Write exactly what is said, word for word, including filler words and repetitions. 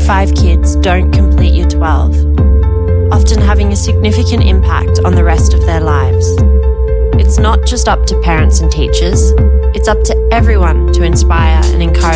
five kids don't complete year twelve, often having a significant impact on the rest of their lives. It's not just up to parents and teachers, it's up to everyone to inspire and encourage